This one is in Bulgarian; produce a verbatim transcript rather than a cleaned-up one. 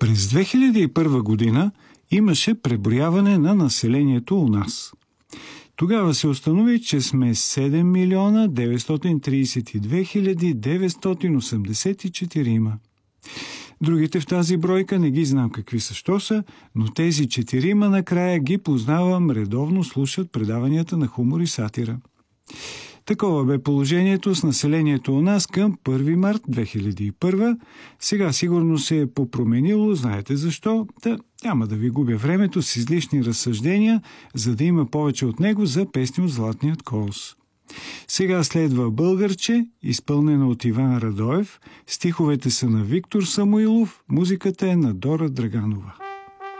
През две хиляди и първа година имаше преброяване на населението у нас. Тогава се установи, че сме седем милиона деветстотин тридесет и две хиляди деветстотин осемдесет и четири. Другите в тази бройка не ги знам какви са, що са, но тези четирима накрая ги познавам, редовно слушат предаванията на хумор и сатира. Такова бе положението с населението у нас към първи март две хиляди и първа. Сега сигурно се е попроменило, знаете защо. Да, няма да ви губя времето с излишни разсъждения, за да има повече от него за песни от Златният колос. Сега следва Българче, изпълнена от Иван Радоев, стиховете са на Виктор Самуилов, музиката е на Дора Драганова.